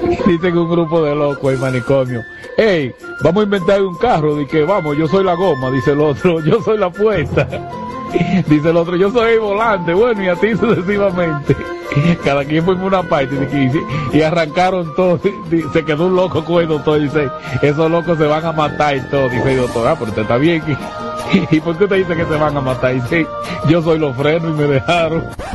Dicen un grupo de locos en manicomio. Hey, vamos a inventar un carro. Dice que vamos, yo soy la goma. Dice el otro, yo soy la puesta. Dice el otro, yo soy el volante. Bueno, y así sucesivamente. Cada quien fue en una parte y arrancaron todos. Se quedó un loco con el doctor. Dice, esos locos se van a matar y todo. Dice el doctor, pero usted está bien. ¿Y por qué usted dice que se van a matar? Dice, yo soy los frenos y me dejaron.